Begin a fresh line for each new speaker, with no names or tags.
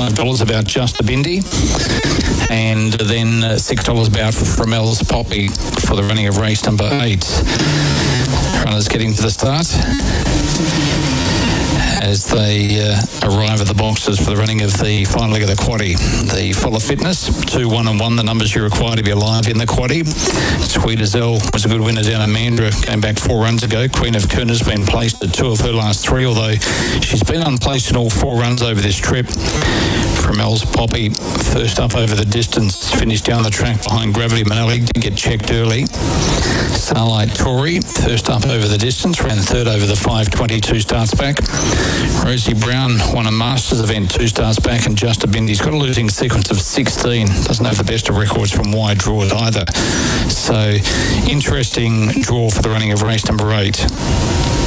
$5 about Just a Bindi, and then $6 about Framel's Poppy for the running of race number 8. Runners getting to the start as they arrive at the boxes for the running of the final leg of the quaddie. The Full of Fitness, 2, 1 and 1, the numbers you require to be alive in the quaddie. Sweet Azelle was a good winner down in Mandurah, came back 4 runs ago. Queen of Kuhn has been placed at 2 of her last 3, although she's been unplaced in all 4 runs over this trip. Framel's Poppy, first up over the distance, finished down the track behind Gravity Manelli, did get checked early. Starlight Tory, first up over the distance, ran 3rd over the 5:22 starts back. Rosie Brown won a Masters event 2 starts back, and Just a Bindi's got a losing sequence of 16. Doesn't have the best of records from wide draws either. So, interesting draw for the running of race number 8.